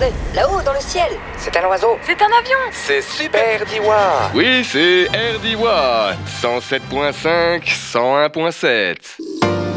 Regardez, là-haut, dans le ciel. C'est un oiseau. C'est un avion. C'est Super Diwa. Oui, c'est RDIWA 107.5, 101.7.